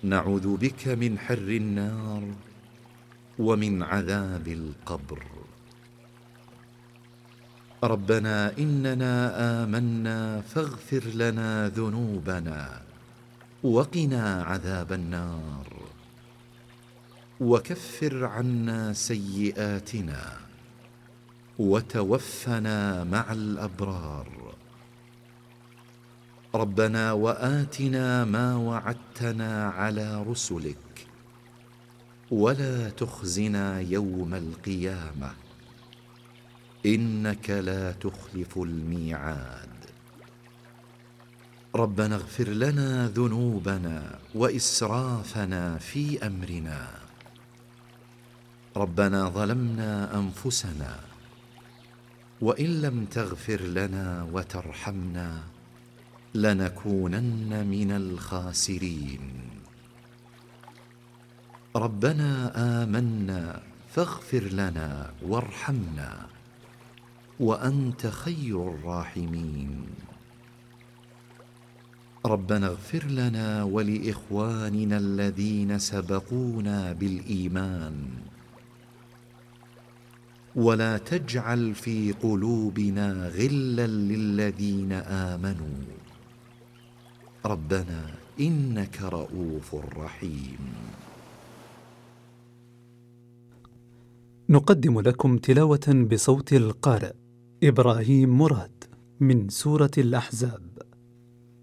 نعوذ بك من حر النار ومن عذاب القبر. ربنا إننا آمنا فاغفر لنا ذنوبنا وقنا عذاب النار وكفر عنا سيئاتنا وتوفنا مع الأبرار. ربنا وآتنا ما وعدتنا على رسلك ولا تخزنا يوم القيامة إنك لا تخلف الميعاد. ربنا اغفر لنا ذنوبنا وإسرافنا في أمرنا. ربنا ظلمنا أنفسنا وإن لم تغفر لنا وترحمنا لنكونن من الخاسرين. ربنا آمنا فاغفر لنا وارحمنا وأنت خير الراحمين. ربنا اغفر لنا ولإخواننا الذين سبقونا بالإيمان ولا تجعل في قلوبنا غلا للذين آمنوا ربنا إنك رؤوف رحيم. نقدم لكم تلاوة بصوت القارئ إبراهيم مراد من سورة الأحزاب.